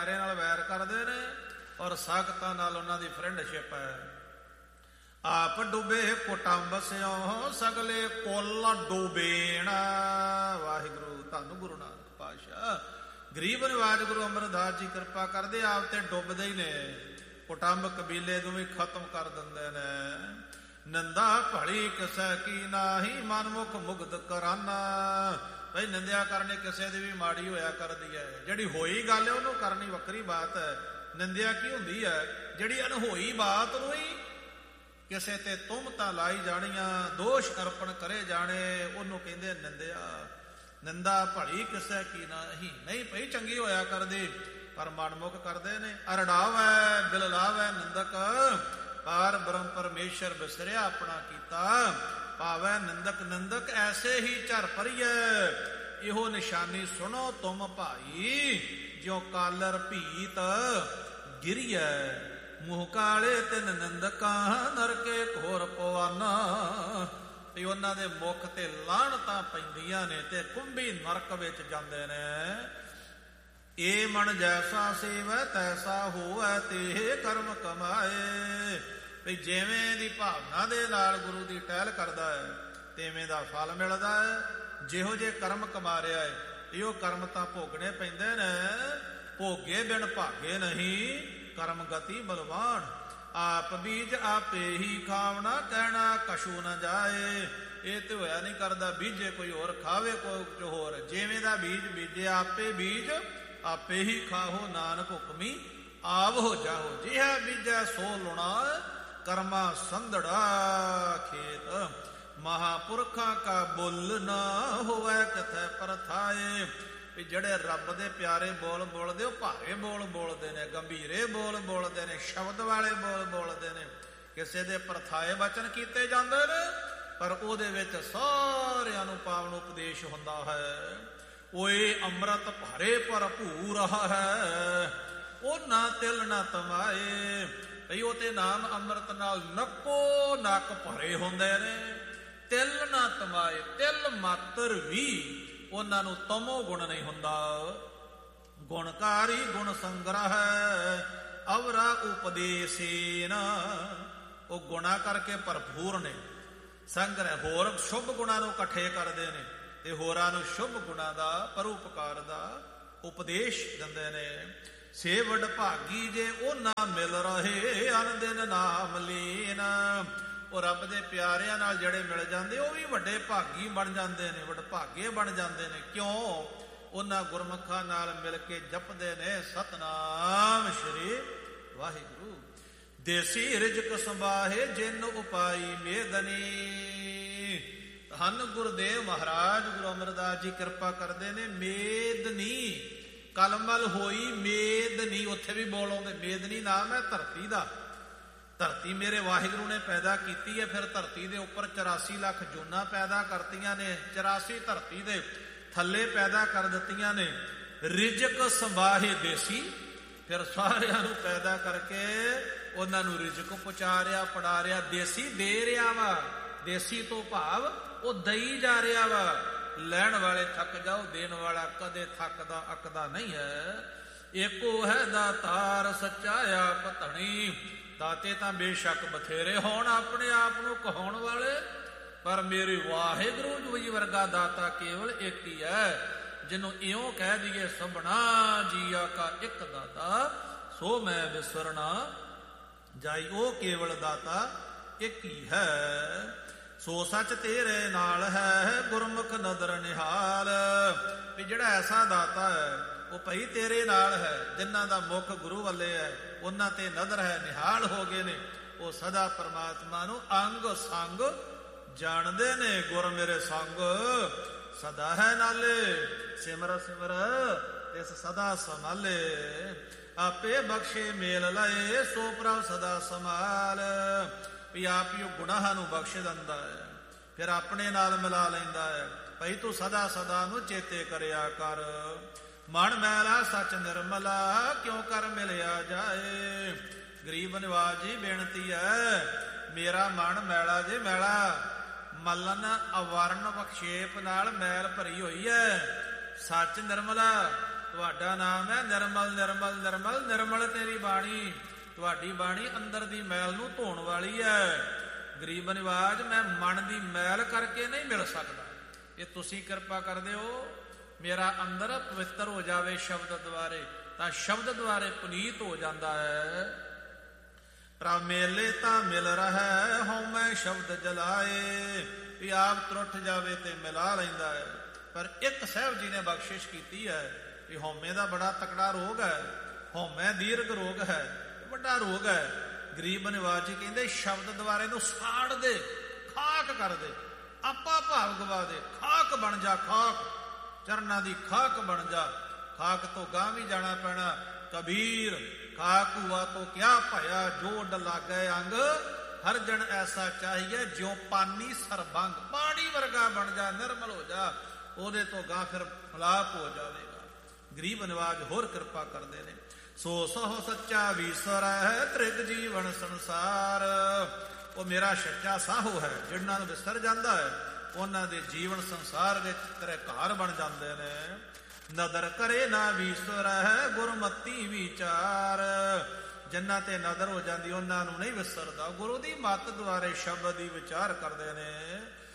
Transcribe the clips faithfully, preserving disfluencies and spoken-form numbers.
ਨਾਲ ਵੈਰ ਕਰਦੇ ਨੇ ਔਰ ਸਾਖਤਾਂ ਨਾਲ ਉਹਨਾਂ ਦੀ ਫਰੈਂਡਸ਼ਿਪ ਹੈ। ਆਪ ਡੁੱਬੇ ਕੁਟੰਬ ਸਿਓ ਸਗਲੇ ਕੁਲ ਡੁੱਬੇਣ। ਵਾਹਿਗੁਰੂ ਧੰਨ ਗੁਰੂ ਨਾਨਕ ਪਾਤਸ਼ਾਹ। ਗਰੀਬ ਨਿਵਾਜ ਗੁਰੂ ਅਮਰਦਾਸ ਜੀ ਕਿਰਪਾ ਕਰਦੇ, ਆਪ ਤੇ ਡੁੱਬਦੇ ਹੀ ਨੇ, ਕੁਟੰਬ ਕਬੀਲੇ ਨੂੰ ਵੀ ਖਤਮ ਕਰ ਦਿੰਦੇ ਨੇ। ਨਿੰਦਾ ਭਲੀ ਕਿਸੇ ਕੀ ਨਾਹੀ ਮਨਮੁਖ ਮੁਗਧ ਕਰਾਨਾ। ਬਈ ਨਿੰਦਿਆ ਕਰਨੀ ਕਿਸੇ ਦੀ ਵੀ ਮਾੜੀ ਹੋਇਆ ਕਰਦੀ ਹੈ, ਜਿਹੜੀ ਹੋਈ ਗੱਲ ਹੈ ਉਹਨੂੰ ਕਰਨੀ ਵੱਖਰੀ ਬਾਤ ਹੈ। ਨਿੰਦਿਆ ਕੀ ਹੁੰਦੀ ਹੈ? ਜਿਹੜੀ ਅਨਹੋਈ ਬਾਤ ਨੂੰ ਹੀ ਕਿਸੇ ਤੇ ਤੁਹਮਤਾਂ ਲਾਈ ਜਾਣੀਆਂ, ਦੋਸ਼ ਅਰਪਣ ਕਰੇ ਜਾਣੇ, ਉਹਨੂੰ ਕਹਿੰਦੇ ਨਿੰਦਿਆ। ਨਿੰਦਾ ਭਲੀ ਕਿਸੇ ਕੀ ਨਾਹੀ, ਨਹੀਂ ਭਈ ਚੰਗੀ ਹੋਇਆ ਕਰਦੀ ਪਰ ਮਨਮੁਖ ਕਰਦੇ ਨੇ। ਅਰੜਾਵੈ ਬਿਲਲਾਵੈ ਨਿੰਦਕ, ਪਾਰ ਬ੍ਰਹਮ ਪਰਮੇਸ਼ਰ ਬਿਸਰਿਆ ਆਪਣਾ ਕੀਤਾ। ਪਾਵੈ ਨਿੰਦਕ ਨਿੰਦਕ ਐਸੇ ਹੀ ਝਰ ਭਰੀਐ। ਇਹੋ ਨਿਸ਼ਾਨੀ ਸੁਣੋ ਤੁਮ ਭਾਈ, ਜਿਉ ਕਾਲਰ ਭੀਤ ਗਿਰੀਐ। ਮੂੰਹ ਕਾਲੇ ਤਿੰਨ ਨਿੰਦਕਾਂ ਨਰਕੇ ਘੋਰ ਪਵਾਨਾ। ਤੇ ਉਹਨਾਂ ਦੇ ਮੁਖ ਤੇ ਲਾਹਣਤਾਂ ਪੈਂਦੀਆਂ ਨੇ ਤੇ ਕੁੰਭੀ ਨਰਕ ਵਿੱਚ ਜਾਂਦੇ ਨੇ। ਏ ਮਨ ਜੈਸਾ ਸੇਵੈ ਤੈਸਾ ਹੋਵੈ, ਤੇ ਕਰਮ ਕਮਾਏ। ਵੀ ਜਿਵੇਂ ਦੀ ਭਾਵਨਾ ਦੇ ਨਾਲ ਗੁਰੂ ਦੀ ਟਹਿਲ ਕਰਦਾ ਹੈ ਤਿਵੇਂ ਦਾ ਫਲ ਮਿਲਦਾ ਹੈ। ਜਿਹੋ ਜਿਹੇ ਕਰਮ ਕਮਾ ਰਿਹਾ ਹੈ ਇਹੋ ਕਰਮ ਤਾਂ ਭੋਗਣੇ ਪੈਂਦੇ ਨੇ। ਭੋਗੇ ਬਿਨ ਭਾਗੇ ਨਹੀਂ, ਕਰਮ ਗਤੀ ਬਲਵਾਨ। ਆਪ ਬੀਜ ਆਪੇ ਹੀ ਖਾਵਣਾ, ਕਹਿਣਾ ਕਛੂ ਨਾ ਜਾਏ। ਇਹ ਤੇ ਹੋਇਆ ਨਹੀਂ ਕਰਦਾ ਬੀਜੇ ਕੋਈ ਹੋਰ, ਖਾਵੇ ਕੋਈ ਹੋਰ। ਜਿਵੇਂ ਦਾ ਬੀਜ ਬੀਜੇ ਆਪੇ ਬੀਜ ਆਪੇ ਹੀ ਖਾਹੋ, ਨਾਨਕ ਹੁਕਮੀ ਆਵੋ ਜਾਹੋ। ਜਿਹਾ ਬੀਜੈ ਸੋ ਲੁਣਾ, ਕਰਮਾ ਸੰਧੜਾ ਖੇਤ। ਮਹਾਂਪੁਰਖਾਂ ਕਾ ਬੁੱਲ ਨਾ ਹੋਵੇ ਕਿਥੈ ਪਰਥਾਏ। ਵੀ ਜਿਹੜੇ ਰੱਬ ਦੇ ਪਿਆਰੇ ਬੋਲ ਬੋਲਦੇ ਉਹ ਭਾਰੇ ਬੋਲ ਬੋਲਦੇ ਨੇ, ਗੰਭੀਰੇ ਬੋਲ ਬੋਲਦੇ ਨੇ, ਸ਼ਬਦ ਵਾਲੇ ਬੋਲ ਬੋਲਦੇ ਨੇ। ਕਿਸੇ ਦੇ ਪਰਥਾਏ ਬਚਨ ਕੀਤੇ ਜਾਂਦੇ ਨੇ ਪਰ ਉਹਦੇ ਵਿੱਚ ਸਾਰਿਆਂ ਨੂੰ ਪਾਵਨ ਉਪਦੇਸ਼ ਹੁੰਦਾ ਹੈ। ਓਏ ਅੰਮ੍ਰਿਤ ਭਰੇ ਭਰਪੂਰ ਹੈ, ਉਹ ਨਾ ਤਿਲ ਨਾ ਤਮਾਏ। ਭਈ ਉਹ ਤੇ ਨਾਮ ਅੰਮ੍ਰਿਤ ਨਾਲ ਨੱਕੋ ਨੱਕ ਭਰੇ ਹੁੰਦੇ ਨੇ, ਤਿਲ ਨਾ ਤਮਾਏ। ਤਿਲ ਮਾਤਰ ਵੀ ਉਹਨਾਂ ਨੂੰ ਤਮੋ ਗੁਣ ਨਹੀਂ ਹੁੰਦਾ। ਗੁਣਕਾਰੀ ਗੁਣ ਸੰਗ੍ਰਹ ਅਵਰਾ ਉਪਦੇਸੇਨ। ਉਹ ਗੁਣਾ ਕਰਕੇ ਭਰਪੂਰ ਨੇ, ਸੰਗ੍ਰਹਿ ਹੋਰ ਸ਼ੁਭ ਗੁਣਾਂ ਨੂੰ ਇਕੱਠੇ ਕਰਦੇ ਨੇ ਤੇ ਹੋਰਾਂ ਨੂੰ ਸ਼ੁਭ ਗੁਣਾਂ ਦਾ ਪਰਉਪਕਾਰ ਦਾ ਉਪਦੇਸ਼ ਦਿੰਦੇ ਨੇ। ਸੇ ਵਡ ਭਾਗੀ ਜੇ ਉਹ ਨਾ ਮਿਲ ਰਹੇ, ਅਨ ਦਿਨ ਨਾਮ ਲੀਨ। ਉਹ ਰੱਬ ਦੇ ਪਿਆਰਿਆਂ ਨਾਲ ਜਿਹੜੇ ਮਿਲ ਜਾਂਦੇ ਉਹ ਵੀ ਵੱਡੇ ਭਾਗੀ ਬਣ ਜਾਂਦੇ ਨੇ, ਵਡਭਾਗੇ ਬਣ ਜਾਂਦੇ ਨੇ। ਕਿਉਂ? ਉਹਨਾਂ ਗੁਰਮੁਖਾਂ ਨਾਲ ਮਿਲ ਕੇ ਜਪਦੇ ਨੇ ਸਤਨਾਮ ਸ਼੍ਰੀ ਵਾਹਿਗੁਰੂ। ਦੇਸੀ ਰਿਜਕ ਸੰਭਾਹੇ ਜਿਨ ਉਪਾਈ ਮੇਦਨੀ। ਧੰਨ ਗੁਰਦੇਵ ਮਹਾਰਾਜ ਗੁਰੂ ਅਮਰਦਾਸ ਜੀ ਕਿਰਪਾ ਕਰਦੇ ਨੇ। ਮੇਦਨੀ ਕਲਮਲ ਹੋਈ ਮੇਦਨੀ, ਉੱਥੇ ਵੀ ਬੋਲੋਗੇ। ਮੇਦਨੀ ਨਾਮ ਹੈ ਧਰਤੀ ਦਾ। ਧਰਤੀ ਮੇਰੇ ਵਾਹਿਗੁਰੂ ਨੇ ਪੈਦਾ ਕੀਤੀ ਹੈ। ਫਿਰ ਧਰਤੀ ਦੇ ਉੱਪਰ ਚੁਰਾਸੀ ਲੱਖ ਜੂਨਾਂ ਪੈਦਾ ਕਰਤੀਆਂ ਨੇ, ਚੁਰਾਸੀ ਧਰਤੀ ਦੇ ਥੱਲੇ ਪੈਦਾ ਕਰ ਦਿੱਤੀਆਂ ਨੇ। ਰਿਜਕ ਸੰਭਾਹੇ ਦੇਸੀ, ਫਿਰ ਸਾਰਿਆਂ ਨੂੰ ਪੈਦਾ ਕਰਕੇ ਉਹਨਾਂ ਨੂੰ ਰਿਜਕ ਪਹੁੰਚਾ ਰਿਹਾ, ਪੜਾ ਰਿਹਾ। ਦੇਸੀ ਦੇ ਰਿਹਾ ਵਾ, ਦੇਸੀ ਤੋਂ ਭਾਵ ਉਹ ਦਈ ਜਾ ਰਿਹਾ ਵਾ। ਲੈਣ ਵਾਲੇ ਥੱਕ ਜਾਓ, ਦੇਣ ਵਾਲਾ ਕਦੇ ਥੱਕਦਾ ਅੱਕਦਾ ਨਹੀਂ ਹੈ। ਏਕੋ ਹੈ ਦਾਤਾਰ ਸੱਚਾ ਆਪ ਧਣੀ। ਦਾਤੇ ਤਾਂ ਬੇਸ਼ੱਕ ਬਥੇਰੇ ਹੋਣ ਆਪਣੇ ਆਪ ਨੂੰ ਕਹਾਉਣ ਵਾਲੇ, ਪਰ ਮੇਰੇ ਵਾਹਿਗੁਰੂ ਜੀ ਵਰਗਾ ਦਾਤਾ ਕੇਵਲ ਇੱਕ ਹੀ ਹੈ। ਜਿਹਨੂੰ ਇਉਂ ਕਹਿ ਦਈਏ ਸਭਨਾ ਜੀਆ ਕਾ ਇੱਕ ਦਾਤਾ, ਸੋ ਮੈਂ ਵਿਸਰਨਾ ਜਾਈ। ਉਹ ਕੇਵਲ ਦਾਤਾ ਇੱਕ ਹੀ ਹੈ। ਸੋ ਸੱਚ ਤੇਰੇ ਨਾਲ ਹੈ, ਗੁਰਮੁਖ ਨਦਰ ਨਿਹਾਲ। ਵੀ ਜਿਹੜਾ ਐਸਾ ਦਾਤਾ ਹੈ ਉਹ ਭਾਈ ਤੇਰੇ ਨਾਲ ਹੈ। ਜਿਨ੍ਹਾਂ ਦਾ ਮੁਖ ਗੁਰੂ ਵੱਲੇ ਹੈ ਉਹਨਾਂ ਤੇ ਨਦਰ ਹੈ, ਨਿਹਾਲ ਹੋ ਗਏ ਨੇ। ਉਹ ਸਦਾ ਪਰਮਾਤਮਾ ਨੂੰ ਅੰਗ ਸੰਗ ਜਾਣਦੇ ਨੇ। ਗੁਰ ਮੇਰੇ ਸੰਗ ਸਦਾ ਹੈ ਨਾਲੇ, ਸਿਮਰ ਸਿਮਰ ਇਸ ਸਦਾ ਸੰਭਾਲੇ। ਆਪੇ ਬਖਸ਼ੇ ਮੇਲ ਲਏ, ਸੋ ਪ੍ਰਭ ਸਦਾ ਸੰਭਾਲ। ਵੀ ਆਪ ਹੀ ਉਹ ਗੁਨਾਹਾਂ ਨੂੰ ਬਖਸ਼ ਦਿੰਦਾ ਹੈ, ਫਿਰ ਆਪਣੇ ਨਾਲ ਮਿਲਾ ਲੈਂਦਾ ਹੈ। ਭਾਈ ਤੂੰ ਸਦਾ ਸਦਾ ਨੂੰ ਚੇਤੇ ਕਰਿਆ ਕਰ। ਮਨ ਮੈਲਾ ਸੱਚ ਨਿਰਮਲਾ, ਕਿਉਂ ਕਰ ਮਿਲਿਆ ਜਾਏ। ਗਰੀਬ ਨਿਵਾਜ ਜੀ ਬੇਨਤੀ ਹੈ, ਮੇਰਾ ਮਨ ਮੈਲਾ ਜੇ ਮੈਲਾ, ਮਲਨ ਅਵਰਨ ਬਖਸ਼ੇਪ ਨਾਲ ਮੈਲ ਭਰੀ ਹੋਈ ਹੈ। ਸੱਚ ਨਿਰਮਲਾ ਤੁਹਾਡਾ ਨਾਮ ਹੈ ਨਿਰਮਲ ਨਿਰਮਲ ਨਿਰਮਲ ਨਿਰਮਲ ਤੇਰੀ ਬਾਣੀ। ਤੁਹਾਡੀ ਬਾਣੀ ਅੰਦਰ ਦੀ ਮੈਲ ਨੂੰ ਧੋਣ ਵਾਲੀ ਹੈ। ਗਰੀਬ ਨਿਵਾਜ ਮੈਂ ਮਨ ਦੀ ਮੈਲ ਕਰਕੇ ਨਹੀਂ ਮਿਲ ਸਕਦਾ, ਇਹ ਤੁਸੀਂ ਕਿਰਪਾ ਕਰਦੇ ਹੋ ਮੇਰਾ ਅੰਦਰ ਪਵਿੱਤਰ ਹੋ ਜਾਵੇ ਸ਼ਬਦ ਦੁਆਰੇ, ਤਾਂ ਸ਼ਬਦ ਦੁਆਰੇ ਪੁਨੀਤ ਹੋ ਜਾਂਦਾ ਹੈ। ਪ੍ਰਭ ਮੇਲੇ ਤਾਂ ਮਿਲ ਰਹਾ ਹਉਮੈ ਸ਼ਬਦ ਜਲਾਏ, ਵੀ ਆਪ ਤਰੁੱਠ ਜਾਵੇ ਤੇ ਮਿਲਾ ਲੈਂਦਾ ਹੈ। ਪਰ ਇੱਕ ਸਾਹਿਬ ਜੀ ਨੇ ਬਖਸ਼ਿਸ਼ ਕੀਤੀ ਹੈ ਕਿ ਹਉਮੈ ਦਾ ਬੜਾ ਤਕੜਾ ਰੋਗ ਹੈ, ਹਉਮੈ ਦੀਰਘ ਰੋਗ ਹੈ, ਵੱਡਾ ਰੋਗ ਹੈ। ਗਰੀਬ ਨਿਵਾਜ ਜੀ ਕਹਿੰਦੇ ਸ਼ਬਦ ਦੁਆਰੇ ਨੂੰ ਸਾੜ ਦੇ, ਖਾਕ ਕਰ ਦੇ, ਆਪਾ ਭਾਵ ਗਵਾ ਦੇ, ਖਾਕ ਬਣ ਜਾ, ਖਾਕ ਚਰਨਾਂ ਦੀ ਖਾਕ ਬਣ ਜਾ। ਖਾਕ ਤੋਂ ਗਾਂ ਵੀ ਜਾਣਾ ਪੈਣਾ। ਕਬੀਰ ਖਾਕ ਹੁਆ ਤੋ ਕਿਆ ਭਇਆ, ਜੋੜ ਲਾਗੇ ਅੰਗ ਹਰ ਜਨ ਐਸਾ ਚਾਹੀਏ ਜਿਉ ਪਾਨੀ ਸਰਬੰਗ। ਪਾਣੀ ਵਰਗਾ ਬਣ ਜਾ, ਨਿਰਮਲ ਹੋ ਜਾ, ਉਹਦੇ ਤੋਂ ਗਾਂ ਫਿਰ ਮਲਾਪ ਹੋ ਜਾਵੇਗਾ। ਗਰੀਬ ਨਿਵਾਜ ਹੋਰ ਕਿਰਪਾ ਕਰਦੇ ਨੇ। ਸੋ ਸਹੁ ਸੱਚਾ ਵੀਸਰ ਹੈ ਤ੍ਰਿਗ ਜੀਵਨ ਸੰਸਾਰ। ਉਹ ਮੇਰਾ ਸੱਚਾ ਸਾਹੋ ਹੈ, ਜਿਹਨਾਂ ਨੂੰ ਵਿਸਰ ਜਾਂਦਾ ਹੈ ਉਹਨਾਂ ਦੇ ਜੀਵਨ ਸੰਸਾਰ ਵਿੱਚ ਤੇਰੇ ਘਰ ਬਣ ਜਾਂਦੇ ਨੇ। ਨਦਰ ਕਰੇ ਨਾ ਵੀਸਰ ਹੈ ਗੁਰਮਤੀ ਵਿਚਾਰ। ਜਿਨ੍ਹਾਂ ਤੇ ਨਦਰ ਹੋ ਜਾਂਦੀ ਉਹਨਾਂ ਨੂੰ ਨਹੀਂ ਵਿਸਰਦਾ, ਗੁਰੂ ਦੀ ਮੱਤ ਦੁਆਰੇ ਸ਼ਬਦ ਦੀ ਵਿਚਾਰ ਕਰਦੇ ਨੇ।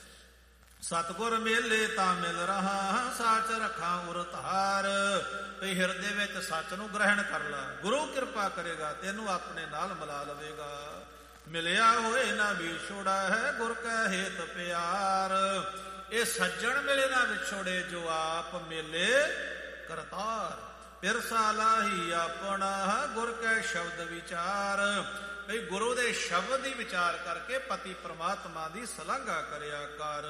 ਸਤਿਗੁਰ ਮੇਲੇ ਤਾਂ ਮਿਲ ਰਹਾ ਸਾਚ ਰੱਖਾਂ ਉਰ ਧਾਰ। ਤੇ ਹਿਰਦੇ ਵਿੱਚ ਸੱਚ ਨੂੰ ਗ੍ਰਹਿਣ ਕਰ ਲਾ, ਗੁਰੂ ਕਿਰਪਾ ਕਰੇਗਾ ਤੈਨੂੰ ਆਪਣੇ ਨਾਲ ਮਿਲਾ ਲਵੇਗਾ। ਮਿਲਿਆ ਹੋਏ ਨਾ ਵਿਛੋੜਾ ਹੈ ਗੁਰ ਕੈ ਹੇਤ ਪਿਆਰ। ਇਹ ਸੱਜਣ ਮਿਲੇ ਨਾ ਵਿਛੋੜੇ ਜੋ ਆਪ ਮੇਲੇ ਕਰਤਾਰ। ਪਿਰਸਾ ਲਾਹੀ ਆਪਣਾ ਗੁਰ ਕੈ ਸ਼ਬਦ ਵਿਚਾਰ। ਬਈ ਗੁਰੂ ਦੇ ਸ਼ਬਦ ਦੀ ਵਿਚਾਰ ਕਰਕੇ ਪਤੀ ਪ੍ਰਮਾਤਮਾ ਦੀ ਸਲਾਘਾ ਕਰਿਆ ਕਰ।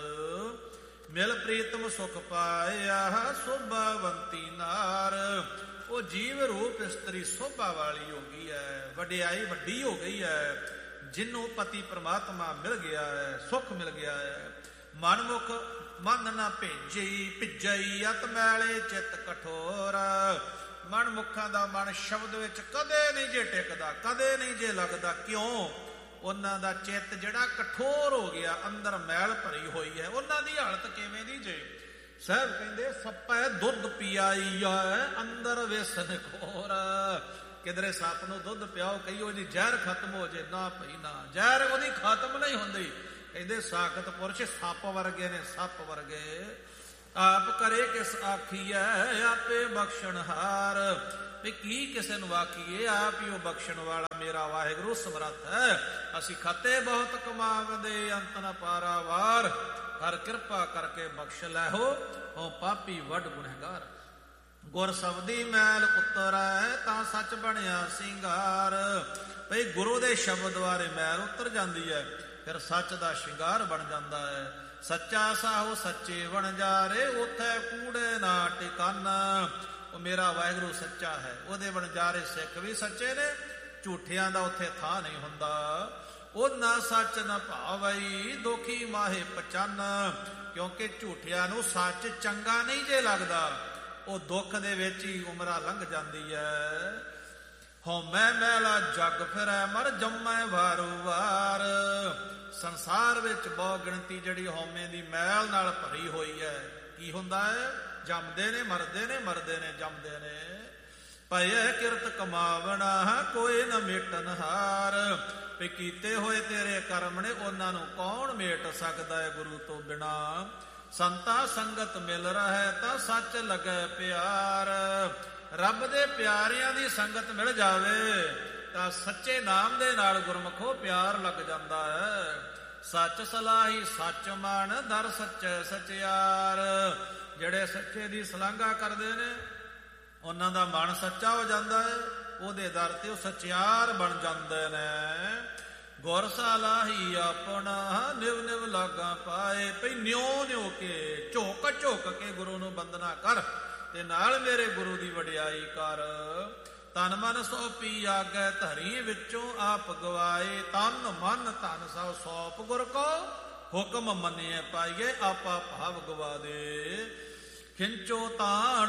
ਮਿਲ ਪ੍ਰੀਤਮ ਸੁਖ ਪਾਇਆ ਸੋਭਾਵੰਤੀ ਨਾਰ। ਉਹ ਜੀਵ ਰੂਪ ਇਸਤਰੀ ਸੋਭਾ ਵਾਲੀ ਹੋ ਗਈ ਹੈ, ਵਡਿਆਈ ਵੱਡੀ ਹੋ ਗਈ ਹੈ, ਜਿਹਨੂੰ ਪਤੀ ਪ੍ਰਮਾਤਮਾ ਮਿਲ ਗਿਆ ਹੈ, ਸੁਖ ਮਿਲ ਗਿਆ ਹੈ। ਮਨਮੁਖ ਮਨ ਨਾ ਭੇਜੀ ਭਿੱਜਈ ਅਤ ਮੈਲੇ ਚਿੱਤ ਕਠੋਰ। ਮਨਮੁਖਾਂ ਦਾ ਮਨ ਸ਼ਬਦ ਵਿੱਚ ਕਦੇ ਨਹੀਂ ਜੇ ਟਿਕਦਾ, ਕਦੇ ਨਹੀਂ ਜੇ ਲੱਗਦਾ। ਕਿਉਂ? ਉਹਨਾਂ ਦਾ ਚਿੱਤ ਜਿਹੜਾ ਕਠੋਰ ਹੋ ਗਿਆ, ਅੰਦਰ ਮੈਲ ਭਰੀ ਹੋਈ ਹੈ। ਉਹਨਾਂ ਦੀ ਹਾਲਤ ਕਿਵੇਂ ਦੀ ਜੇ? ਸਾਹਿਬ ਕਹਿੰਦੇ ਸੱਪੈ ਦੁੱਧ ਪਿਆਈ ਹੈ ਅੰਦਰ ਵੇਸਨ ਖੋਰ। ਕਿਧਰੇ ਸੱਪ ਨੂੰ ਦੁੱਧ ਪਿਆਓ, ਕਹੀਓ ਜੀ ਜ਼ਹਿਰ ਖਤਮ ਹੋ ਜੇ, ਨਾ ਭਈ ਨਾ, ਜ਼ਹਿਰ ਉਹਦੀ ਖਤਮ ਨਹੀਂ ਹੁੰਦੀ। ਕਹਿੰਦੇ ਸਾਖਤ ਪੁਰਸ਼ ਸੱਪ ਵਰਗੇ ਨੇ, ਸੱਪ ਵਰਗੇ। ਆਪ ਕਰੇ ਕਿਸ ਆਖੀਐ ਆਪੇ ਬਖਸ਼ਣ ਹਾਰ। ਵੀ ਕੀ ਕਿਸੇ ਨੂੰ ਆਖੀਏ, ਆਪ ਹੀ ਉਹ ਬਖਸ਼ਣ ਵਾਲਾ ਮੇਰਾ ਵਾਹਿਗੁਰੂ ਸਮਰੱਥ ਹੈ। ਅਸੀਂ ਖੱਤੇ ਬਹੁਤ ਕਮਾਵਦੇ ਅੰਤ ਨ ਪਾਰਾਵਾਰ। ਹਰ ਕਿਰਪਾ ਕਰਕੇ ਬਖਸ਼ ਲੈ ਹੋ ਉਹ ਪਾਪੀ ਵੱਡ ਗੁਨਹਗਾਰ। ਗੁਰ ਸ਼ਬਦੀ ਮੈਲ ਉਤਰੈ ਤਾਂ ਸੱਚ ਬਣਿਆ ਸਿੰਗਾਰ। ਭਈ ਗੁਰੂ ਦੇ ਸ਼ਬਦ ਦੁਆਰੇ ਮੈਲ ਉਤਰ ਜਾਂਦੀ ਹੈ, ਫਿਰ ਸੱਚ ਦਾ ਸ਼ਿੰਗਾਰ ਬਣ ਜਾਂਦਾ ਹੈ। ਸੱਚਾ ਸਾਹੋ ਸੱਚੇ ਬਣ ਜਾਰੇ ਉਥੇ ਕੂੜੇ ਨਾ ਟਿਕਾਨਾ। ਉਹ ਮੇਰਾ ਵਾਹਿਗੁਰੂ ਸੱਚਾ ਹੈ, ਉਹਦੇ ਬਣਜਾਰੇ ਸਿੱਖ ਵੀ ਸੱਚੇ ਨੇ, ਝੂਠਿਆਂ ਦਾ ਉੱਥੇ ਥਾਂ ਨਹੀਂ ਹੁੰਦਾ। ਉਹ ਨਾ ਸੱਚ ਨਾ ਭਾਵਈ ਦੁਖੀ ਮਾਹੇ ਪਚਨ। ਕਿਉਂਕਿ ਝੂਠਿਆਂ ਨੂੰ ਸੱਚ ਚੰਗਾ ਨਹੀਂ ਜੇ ਲੱਗਦਾ, ਉਹ ਦੁੱਖ ਦੇ ਵਿੱਚ ਹੀ ਉਮਰਾਂ ਲੰਘ ਜਾਂਦੀ ਹੈ। ਹਉਮੈ ਮੈਲਾ ਜਗ ਫਿਰੈ ਮਰ ਜੰਮੈ ਵਾਰੋ ਵਾਰ। ਸੰਸਾਰ ਵਿੱਚ ਬਹੁ ਗਿਣਤੀ ਜਿਹੜੀ ਹਉਮੈ ਦੀ ਮੈਲ ਨਾਲ ਭਰੀ ਹੋਈ ਹੈ। ਕੀ ਹੁੰਦਾ ਹੈ? ਜੰਮਦੇ ਨੇ ਮਰਦੇ ਨੇ, ਮਰਦੇ ਨੇ ਜੰਮਦੇ ਨੇ। ਭਇ ਕਿਰਤ ਕਮਾਵਣਾ ਕੋਈ ਨ ਮੇਟਨ ਹਾਰ। ਵੀ ਕੀਤੇ ਹੋਏ ਤੇਰੇ ਕਰਮ ਨੇ ਉਹਨਾਂ ਨੂੰ ਕੌਣ ਮੇਟ ਸਕਦਾ ਹੈ ਗੁਰੂ ਤੋਂ ਬਿਨਾ। ਸੰਤਾ ਸੰਗਤ ਮਿਲ ਰਹਾ ਤਾਂ ਸੱਚ ਲੱਗੈ ਪਿਆਰ। ਰੱਬ ਦੇ ਪਿਆਰਿਆਂ ਦੀ ਸੰਗਤ ਮਿਲ ਜਾਵੇ ਤਾਂ ਸੱਚੇ ਨਾਮ ਦੇ ਨਾਲ ਗੁਰਮੁਖੋ ਪਿਆਰ ਲੱਗ ਜਾਂਦਾ ਹੈ। ਸੱਚ ਸਲਾਹੀ ਸੱਚ ਮਨ ਦਰ ਸੱਚੈ ਸਚਿਆਰ। ਜਿਹੜੇ ਸੱਚੇ ਦੀ ਸਲਾਘਾ ਕਰਦੇ ਨੇ ਉਹਨਾਂ ਦਾ ਮਨ ਸੱਚਾ ਹੋ ਜਾਂਦਾ ਹੈ, ਉਹਦੇ ਦਰ ਤੇ ਉਹ ਸਚਿਆਰ ਬਣ ਜਾਂਦੇ ਨੇ। ਗੁਰ ਸਲਾਹੀ ਆਪਣਾ ਨਿਵ ਨਿਵ ਲਾਗਾ ਪਾਏ। ਭਈ ਨਿਉ ਨਿਉ ਕੇ ਝੋਕ ਝੋਕ ਕੇ ਗੁਰੂ ਨੂੰ ਬੰਦਨਾ ਕਰ ਤੇ ਨਾਲ ਮੇਰੇ ਗੁਰੂ ਦੀ ਵਡਿਆਈ ਕਰ। ਤਨ ਮਨ ਸੌਪੀ ਆਗੈ ਧਰੀ ਵਿੱਚੋਂ ਆਪ ਗਵਾਏ। ਤਨ ਮਨ ਧਨ ਸਭ ਸੌਪ ਗੁਰ ਕੋ ਹੁਕਮ ਮੰਨਿਐ ਪਾਈਏ। ਆਪਾ ਭਾਵ ਗਵਾ ਦੇ। ਖਿੰਚੋ ਤਾਣ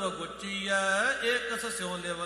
ਵਗੁਚੀਐ ਏਕ ਸਸਿਉ ਲਿਵ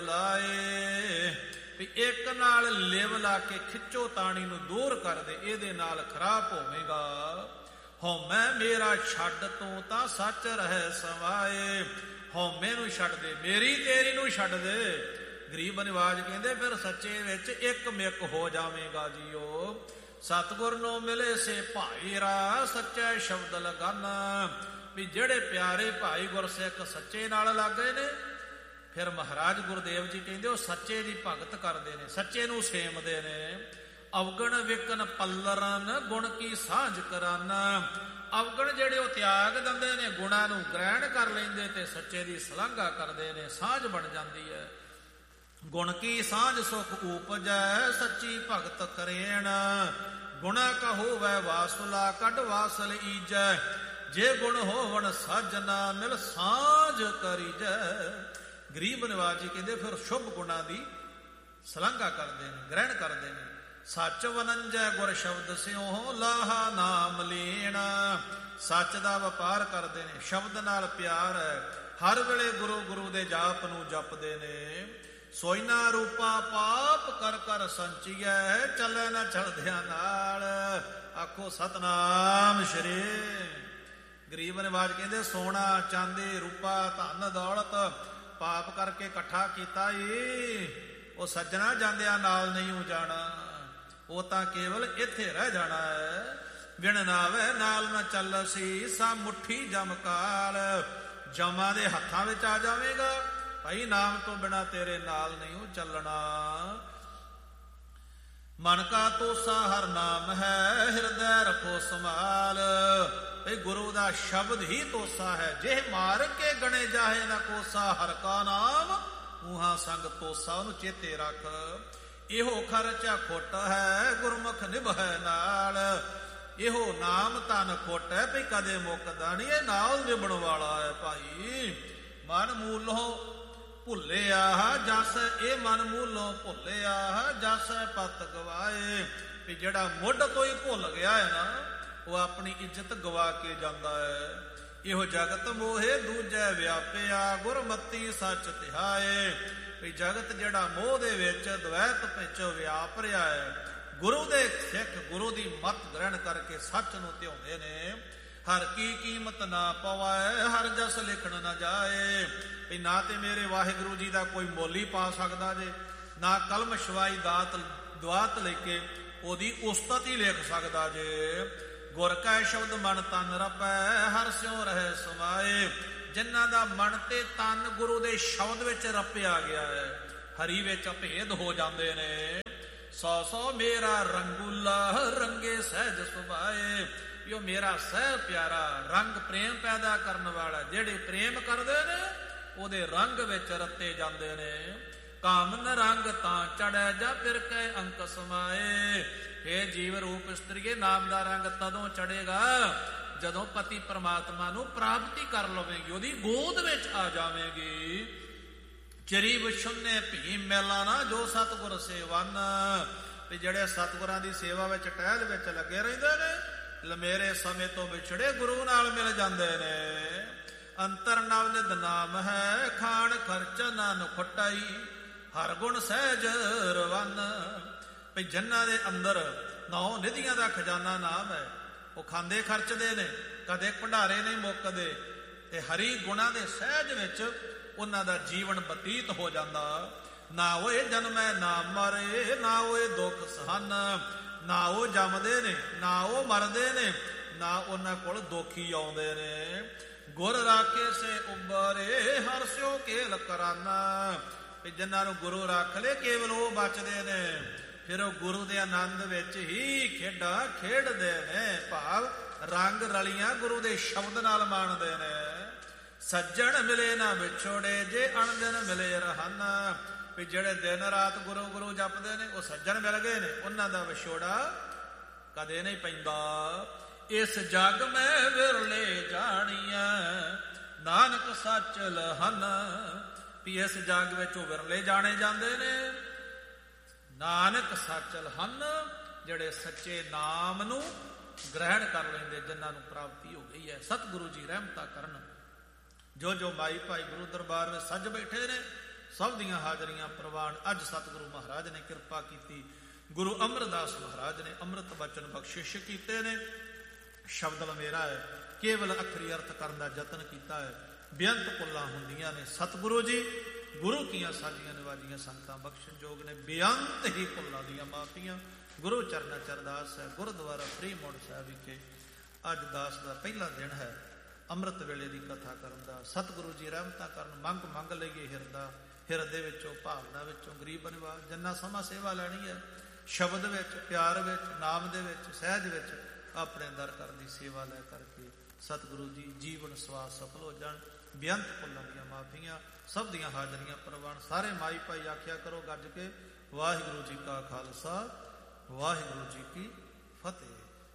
ਲਾਏ। ਵੀ ਇੱਕ ਨਾਲ ਲਿਵ ਲਾ ਕੇ ਖਿੱਚੋ ਤਾਣੀ ਨੂੰ ਦੂਰ ਕਰ ਦੇ, ਇਹਦੇ ਨਾਲ ਖਰਾਬ ਹੋਵੇਗਾ। ਹਉਮੈ ਮੇਰਾ ਛੱਡ ਤੂੰ ਤਾਂ ਸੱਚ ਰਹਿ ਸਵਾਏ। ਹਉਮੈ ਨੂੰ ਛੱਡ ਦੇ, ਮੇਰੀ ਤੇਰੀ ਨੂੰ ਛੱਡ ਦੇ। ਗਰੀਬ ਨਿਵਾਜ ਕਹਿੰਦੇ ਫਿਰ ਸੱਚੇ ਵਿੱਚ ਇੱਕ ਮਿੱਕ ਹੋ ਜਾਵੇਗਾ ਜੀਓ। ਸਤਿਗੁਰ ਨੂੰ ਮਿਲੇ ਸੇ ਭਾਈ ਰਾ, ਸੱਚੇ ਸ਼ਬਦ ਲਗਾਨਾ। ਵੀ ਜਿਹੜੇ ਪਿਆਰੇ ਭਾਈ ਗੁਰਸਿੱਖ ਸੱਚੇ ਨਾਲ ਲੱਗ ਗਏ ਨੇ, ਫਿਰ ਮਹਾਰਾਜ ਗੁਰਦੇਵ ਜੀ ਕਹਿੰਦੇ ਉਹ ਸੱਚੇ ਦੀ ਭਗਤ ਕਰਦੇ ਨੇ, ਸੱਚੇ ਨੂੰ ਸੇਮਦੇ ਨੇ। ਅਵਗਣ ਵਿਕਨ ਪੱਲਰਨ, ਗੁਣ ਕੀ ਸਾਂਝ ਕਰਾਨਾ। ਅਵਗਣ ਜਿਹੜੇ ਉਹ ਤਿਆਗ ਦਿੰਦੇ ਨੇ, ਗੁਣਾਂ ਨੂੰ ਗ੍ਰਹਿਣ ਕਰ ਲੈਂਦੇ ਤੇ ਸੱਚੇ ਦੀ ਸ਼ਲਾਘਾ ਕਰਦੇ ਨੇ, ਸਾਂਝ ਬਣ ਜਾਂਦੀ ਹੈ। ਗੁਣ ਕੀ ਸਾਂਝ ਸੁਖ ਊਪਜੈ, ਸੱਚੀ ਭਗਤ ਕਰੇਣ। ਗੁਣਾ ਕਾ ਹੋਵੈ ਵਾਸੁਲਾ, ਕੱਢ ਵਾਸਲ ਈਜੈ। ਜੇ ਗੁਣ ਹੋਵਣ ਸਾਜਨਾ, ਮਿਲ ਸਾਂਝ ਕਰੀਜੈ। ਗਰੀਬ ਨਿਵਾਜ ਜੀ ਕਹਿੰਦੇ ਫਿਰ ਸ਼ੁਭ ਗੁਣਾਂ ਦੀ ਸ਼ਲਾਘਾ ਕਰਦੇ ਨੇ, ਗ੍ਰਹਿਣ ਕਰਦੇ ਨੇ। ਸੱਚ ਵਨੰਜੈ ਗੁਰ ਸ਼ਬਦ ਸਿਉ, ਲਾਹਾ ਨਾਮ ਲੈਣਾ। ਸੱਚ ਦਾ ਵਪਾਰ ਕਰਦੇ ਨੇ, ਸ਼ਬਦ ਨਾਲ ਪਿਆਰ ਹੈ। ਹਰ ਵੇਲੇ ਗੁਰੂ ਗੁਰੂ ਦੇ ਜਾਪ ਨੂੰ ਜਪਦੇ ਨੇ। ਸੋਇਨਾ ਰੂਪਾ ਪਾਪ ਕਰ ਕਰ ਸੰਚੀਐ, ਚੱਲੇ ਨਾ ਚਲਦਿਆਂ ਨਾਲ। ਆਖੋ ਸਤਨਾਮ ਸ਼੍ਰੀ। ਗਰੀਬ ਨਿਵਾਜ ਕਹਿੰਦੇ ਸੋਨਾ ਚਾਂਦੀ ਰੂਪਾ ਧਨ ਦੌਲਤ ਪਾਪ ਕਰਕੇ ਇਕੱਠਾ ਕੀਤਾ ਈ, ਉਹ ਸੱਜਣਾ ਜਾਂਦਿਆਂ ਨਾਲ ਨਹੀਂ ਹੋ ਜਾਣਾ, ਉਹ ਤਾਂ ਕੇਵਲ ਇੱਥੇ ਰਹਿ ਜਾਣਾ ਹੈ। ਬਿਨ ਨਾਵੇ ਨਾਲ ਨਾ ਚੱਲਸੀ, ਸਾ ਮੁੱਠੀ ਜਮਕਾਲ। ਜਮਾਂ ਦੇ ਹੱਥਾਂ ਵਿੱਚ ਆ ਜਾਵੇਗਾ, ਭਾਈ ਨਾਮ ਤੋਂ ਬਿਨਾਂ ਤੇਰੇ ਨਾਲ ਨਹੀਂ ਉਹ ਚੱਲਣਾ। ਮਨ ਕਾ ਤੋਸਾ ਹਰ ਨਾਮ ਹੈ, ਹਿਰਦੈ ਰੱਖੋ ਸੰਭਾਲ। ਭਈ ਗੁਰੂ ਦਾ ਸ਼ਬਦ ਹੀ ਤੋਸਾ ਹੈ। ਜੇ ਮਾਰ ਕੇ ਗਣੇ ਜਾਹੇ ਨਾ ਕੋਸਾ, ਹਰ ਕਾ ਨਾਮ ਉਹਾਂ ਸੰਗ ਤੋਸਾ। ਉਹਨੂੰ ਚੇਤੇ ਰੱਖ। ਇਹੋ ਖਰਚਾ ਖੁੱਟ ਹੈ, ਗੁਰਮੁਖ ਨਿਭੈ ਨਾਲ। ਇਹੋ ਨਾਮ ਤਨ ਖੁੱਟ ਹੈ, ਭਈ ਕਦੇ ਮੁੱਕਦਾ ਨਹੀਂ, ਇਹ ਨਾਲ ਨਿਭਣ ਵਾਲਾ ਹੈ ਭਾਈ। ਮਨ ਮੂਲੋਂ ਭੁੱਲਿਆ ਜਸ, ਇਹ ਮਨ ਮੂਲੋਂ ਭੁੱਲਿਆ ਜਸ ਪਤ ਗਵਾਏ। ਵੀ ਜਿਹੜਾ ਮੁੱਢ ਤੋਂ ਹੀ ਭੁੱਲ ਗਿਆ ਹੈ ਨਾ, ਉਹ ਆਪਣੀ ਇੱਜ਼ਤ ਗਵਾ ਕੇ ਜਾਂਦਾ ਹੈ। ਇਹੋ ਜਗਤ ਮੋਹੇ ਦੂਜੈ ਵਿਆਪਿਆ, ਗੁਰਮਤੀ ਸੱਚ ਧਿਆਏ। ਵੀ ਜਗਤ ਜਿਹੜਾ ਮੋਹ ਦੇ ਵਿੱਚ ਦਵੈਤ ਵਿੱਚ ਵਿਆਪ ਰਿਹਾ ਹੈ, ਗੁਰੂ ਦੇ ਸਿੱਖ ਗੁਰੂ ਦੀ ਮੱਤ ਗ੍ਰਹਿਣ ਕਰਕੇ ਸੱਚ ਨੂੰ ਧਿਆਉਂਦੇ ਨੇ। ਹਰ ਕੀ ਕੀਮਤ ਨਾ ਪਵਾਏ, ਹਰ ਜਸ ਲਿਖਣ ਨਾ ਜਾਏ। ਵੀ ਨਾ ਤੇ ਮੇਰੇ ਵਾਹਿਗੁਰੂ ਜੀ ਦਾ ਕੋਈ ਮੁੱਲ ਹੀ ਪਾ ਸਕਦਾ ਜੇ, ਨਾ ਕਲਮ ਸ਼ਵਾਈ ਦਾਤ ਦੁਆਤ ਲੈ ਕੇ ਉਹਦੀ ਉਸਤਤ ਹੀ ਲਿਖ ਸਕਦਾ ਜੇ। ਗੁਰ ਕੈ ਸ਼ਬਦ ਮਨ ਤਨ ਰਪੈ, ਹਰ ਸਿਉ ਰਹਿ ਸਮਾਏ। ਜਿਨ੍ਹਾਂ ਦਾ ਮਨ ਤੇ ਤਨ ਗੁਰੂ ਦੇ ਸ਼ਬਦ ਵਿੱਚ ਰਪਿਆ ਗਿਆ ਹੈ, ਹਰੀ ਵਿੱਚ ਅਭੇਦ ਹੋ ਜਾਂਦੇ ਨੇ। ਸੌ ਸੌ ਮੇਰਾ ਰੰਗੂਲਾ, ਰੰਗੇ ਸਹਿਜ ਸੁਭਾਏ। ਵੀ ਉਹ ਮੇਰਾ ਸਹਿ ਪਿਆਰਾ ਰੰਗ ਪ੍ਰੇਮ ਪੈਦਾ ਕਰਨ ਵਾਲਾ, ਜਿਹੜੇ ਪ੍ਰੇਮ ਕਰਦੇ ਨੇ ਉਹਦੇ ਰੰਗ ਵਿੱਚ ਰੱਤੇ ਜਾਂਦੇ ਨੇ। ਕਾਮਨ ਰੰਗ ਤਾਂ ਚੜੈ, ਜਾ ਫਿਰ ਕੈ ਅੰਕ ਸਮਾਏ। ਇਹ ਜੀਵ ਰੂਪ ਇਸਤਰੀਏ, ਨਾਮ ਦਾ ਰੰਗ ਤਦੋਂ ਚੜੇਗਾ ਜਦੋਂ ਪਤੀ ਪਰਮਾਤਮਾ ਨੂੰ ਪ੍ਰਾਪਤੀ ਕਰ ਲਵੇਗੀ, ਉਹਦੀ ਗੋਦ ਵਿੱਚ ਆ ਜਾਵੇਗੀ। ਚਰੀ ਵਿਸ਼ੁੰਨੇ ਭੀ ਮੈਲਾਨਾ, ਜੋ ਸਤਿਗੁਰ ਸੇਵਨ। ਤੇ ਜਿਹੜੇ ਸਤਿਗੁਰਾਂ ਦੀ ਸੇਵਾ ਵਿੱਚ ਟਹਿਲ ਵਿੱਚ ਲੱਗੇ ਰਹਿੰਦੇ ਨੇ, ਲਮੇਰੇ ਸਮੇਂ ਤੋਂ ਵਿਛੜੇ ਗੁਰੂ ਨਾਲ ਮਿਲ ਜਾਂਦੇ ਨੇ। ਅੰਤਰ ਨਵ ਨਿਧ ਨਾਮ ਹੈ, ਖਾਣ ਖਰਚ ਨਾਨ ਖੁਟਾਈ। ਹਰ ਗੁਣ ਸਹਿਜ ਰਵਨ। ਭਈ ਜਿਨ੍ਹਾਂ ਦੇ ਅੰਦਰ ਨੌ ਨਿਧੀਆਂ ਦਾ ਖਜ਼ਾਨਾ ਨਾਮ ਹੈ, ਉਹ ਖਾਂਦੇ ਖਰਚਦੇ ਨੇ, ਕਦੇ ਭੰਡਾਰੇ ਨਹੀਂ ਮੁੱਕਦੇ, ਤੇ ਹਰੀ ਗੁਣਾਂ ਦੇ ਸਹਿਜ ਵਿੱਚ ਉਹਨਾਂ ਦਾ ਜੀਵਨ ਬਤੀਤ ਹੋ ਜਾਂਦਾ। ਨਾ ਉਹ ਜਨਮੈ ਨਾ ਮਰੇ, ਨਾ ਉਹ ਦੁੱਖ ਸਹਨ। ਨਾ ਉਹ ਜੰਮਦੇ ਨੇ, ਨਾ ਉਹ ਮਰਦੇ ਨੇ, ਨਾ ਉਹਨਾਂ ਕੋਲ ਦੁਖੀ ਆਉਂਦੇ ਨੇ। ਗੁਰ ਰਾਖੇ ਸੇ ਉਬਰੇ, ਹਰ ਸਿਓ ਕੇਲ ਕਰਾਨਾ। ਵੀ ਜਿਨ੍ਹਾਂ ਨੂੰ ਗੁਰੂ ਰੱਖ ਲਏ, ਕੇਵਲ ਉਹ ਬਚਦੇ ਨੇ। ਫਿਰ ਉਹ ਗੁਰੂ ਦੇ ਆਨੰਦ ਵਿੱਚ ਹੀ ਖੇਡਾਂ ਖੇਡਦੇ ਨੇ, ਭਾਵ ਰੰਗ ਰਲੀਆਂ ਗੁਰੂ ਦੇ ਸ਼ਬਦ ਨਾਲ ਮਾਣਦੇ ਨੇ। ਸੱਜਣ ਮਿਲੇ ਨਾ ਵਿਛੋੜੇ, ਜੇ ਅਣਦਿਨ ਮਿਲੇ ਰਹਨ। ਵੀ ਜਿਹੜੇ ਦਿਨ ਰਾਤ ਗੁਰੂ ਗੁਰੂ ਜਪਦੇ ਨੇ, ਉਹ ਸੱਜਣ ਮਿਲ ਗਏ ਨੇ, ਉਹਨਾਂ ਦਾ ਵਿਛੋੜਾ ਕਦੇ ਨਹੀਂ ਪੈਂਦਾ। ਇਸ ਜਗ ਮੈਂ ਵਿਰਲੇ ਜਾਣੀਐ, ਨਾਨਕ ਸੱਚ ਲਹਨ। ਵੀ ਇਸ ਜਗ ਵਿੱਚ ਉਹ ਵਿਰਲੇ ਜਾਣੇ ਜਾਂਦੇ ਨੇ, ਨਾਨਕ ਸੱਚ ਲਹਨ। ਜਿਹੜੇ ਸੱਚੇ ਨਾਮ ਨੂੰ ਗ੍ਰਹਿਣ ਕਰ ਲੈਂਦੇ, ਜਿਨ੍ਹਾਂ ਨੂੰ ਪ੍ਰਾਪਤੀ ਹੋ ਗਈ ਹੈ। ਸਤਿਗੁਰੂ ਜੀ ਰਹਿਮਤਾਂ ਕਰਨ। ਜੋ ਜੋ ਮਾਈ ਭਾਈ ਗੁਰੂ ਦਰਬਾਰ ਵਿੱਚ ਸੱਜ ਬੈਠੇ ਨੇ, ਸਭ ਦੀਆਂ ਹਾਜ਼ਰੀਆਂ ਪ੍ਰਵਾਨ। ਅੱਜ ਸਤਿਗੁਰੂ ਮਹਾਰਾਜ ਨੇ ਕਿਰਪਾ ਕੀਤੀ, ਗੁਰੂ ਅਮਰਦਾਸ ਮਹਾਰਾਜ ਨੇ ਅੰਮ੍ਰਿਤ ਬਚਨ ਬਖਸ਼ਿਸ਼ ਕੀਤੇ ਨੇ। ਸ਼ਬਦ ਲਮੇਰਾ ਹੈ, ਕੇਵਲ ਅੱਖਰੀ ਅਰਥ ਕਰਨ ਦਾ ਯਤਨ ਕੀਤਾ ਹੈ। ਬੇਅੰਤ ਕੁੱਲਾਂ ਹੁੰਦੀਆਂ ਨੇ। ਸਤਿਗੁਰੂ ਜੀ ਗੁਰੂ ਕੀਆਂ ਸਾਡੀਆਂ ਨਿਵਾਜੀਆਂ ਸੰਗਤਾਂ ਬਖਸ਼ਣ ਯੋਗ ਨੇ, ਬੇਅੰਤ ਹੀ ਕੁੱਲਾਂ ਦੀਆਂ ਮਾਫੀਆਂ। ਗੁਰੂ ਚਰਨਾਂ ਚ ਅਰਦਾਸ ਹੈ। ਗੁਰਦੁਆਰਾ ਫਰੀਮੌਂਟ ਸਾਹਿਬ ਵਿਖੇ ਅੱਜ ਦਾਸ ਦਾ ਪਹਿਲਾ ਦਿਨ ਹੈ ਅੰਮ੍ਰਿਤ ਵੇਲੇ ਦੀ ਕਥਾ ਕਰਨ ਦਾ। ਸਤਿਗੁਰੂ ਜੀ ਰਹਿਮਤਾਂ ਕਰਨ, ਮੰਗ ਮੰਗ ਲਈਏ ਹਿਰਦਾ, ਹਿਰਦੇ ਵਿੱਚੋਂ, ਭਾਵਨਾ ਵਿੱਚੋਂ। ਗਰੀਬ ਨਿਵਾਜ ਜਿੰਨਾ ਸਮਾਂ ਸੇਵਾ ਲੈਣੀ ਹੈ, ਸ਼ਬਦ ਵਿੱਚ, ਪਿਆਰ ਵਿੱਚ, ਨਾਮ ਦੇ ਵਿੱਚ, ਸਹਿਜ ਵਿੱਚ ਆਪਣੇ ਦਰ ਕਰ ਦੀ ਸੇਵਾ ਲੈ ਕਰਕੇ ਸਤਿਗੁਰੂ ਜੀ ਜੀਵਨ ਸਵਾਸ ਸਫਲ ਹੋ ਜਾਣ। ਬੇਅੰਤ ਕੁੱਲਾਂ ਦੀਆਂ ਮਾਫੀਆਂ, ਸਭ ਦੀਆਂ ਹਾਜ਼ਰੀਆਂ ਪ੍ਰਵਾਨ। ਸਾਰੇ ਮਾਈ ਭਾਈ ਆਖਿਆ ਕਰੋ ਗੱਜ ਕੇ, ਵਾਹਿਗੁਰੂ ਜੀ ਕਾ ਖਾਲਸਾ, ਵਾਹਿਗੁਰੂ ਜੀ ਕੀ ਫਤਿਹ।